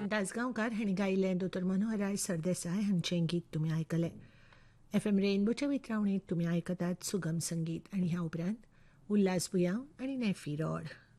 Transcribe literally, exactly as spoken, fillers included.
संतास गांवकार हांणी गायिल्लें दोतोर मनोहरराय सरदेसाय हांचें गीत तुमी आयकलें. एफ एम रेनबोच्या वितरावणीत तुमी आयकतात सुगम संगीत आनी ह्या उपरांत उल्हास बुयांव आनी नॅफी रॉड.